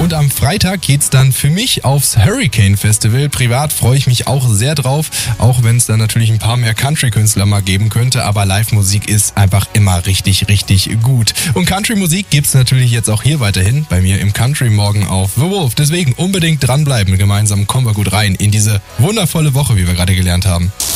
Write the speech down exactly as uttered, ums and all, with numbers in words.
Und am Freitag geht's dann für mich aufs Hurricane Festival. Privat freue ich mich auch sehr drauf, auch wenn es dann natürlich ein paar mehr Country-Künstler mal geben könnte, aber Live-Musik ist einfach immer richtig, richtig gut. Und Country-Musik gibt's natürlich jetzt auch hier weiterhin bei mir im Country Morgen auf The Wolf. Deswegen unbedingt dranbleiben. Gemeinsam kommen wir gut rein in diese wundervolle Woche, wie wir gerade gelernt haben.